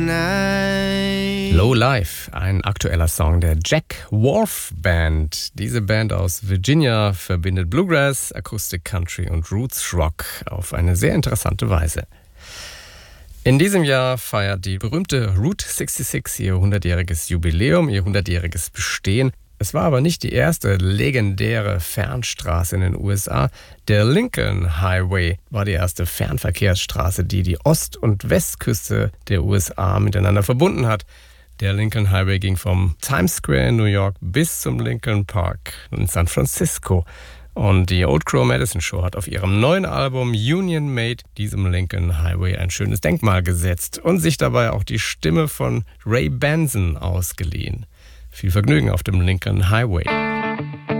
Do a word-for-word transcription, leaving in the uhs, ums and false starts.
Low Life, ein aktueller Song der Jack Wolf Band. Diese Band aus Virginia verbindet Bluegrass, Acoustic Country und Roots Rock auf eine sehr interessante Weise. In diesem Jahr feiert die berühmte Route sechsundsechzig ihr hundertjähriges Jubiläum, ihr hundertjähriges Bestehen. Es war aber nicht die erste legendäre Fernstraße in den U S A. Der Lincoln Highway war die erste Fernverkehrsstraße, die die Ost- und Westküste der U S A miteinander verbunden hat. Der Lincoln Highway ging vom Times Square in New York bis zum Lincoln Park in San Francisco. Und die Old Crow Medicine Show hat auf ihrem neuen Album Union Made diesem Lincoln Highway ein schönes Denkmal gesetzt und sich dabei auch die Stimme von Ray Benson ausgeliehen. Viel Vergnügen auf dem Lincoln Highway.